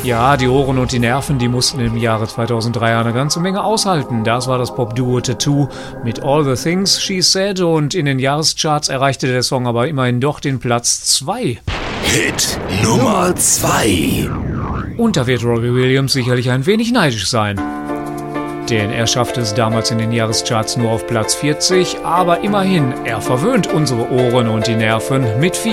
Ja, die Ohren und die Nerven, die mussten im Jahre 2003 eine ganze Menge aushalten. Das war das Popduo Tattoo mit All the Things She Said und in den Jahrescharts erreichte der Song aber immerhin doch den Platz 2. Hit Nummer 2. Und da wird Robbie Williams sicherlich ein wenig neidisch sein. Denn er schaffte es damals in den Jahrescharts nur auf Platz 40, aber immerhin, er verwöhnt unsere Ohren und die Nerven mit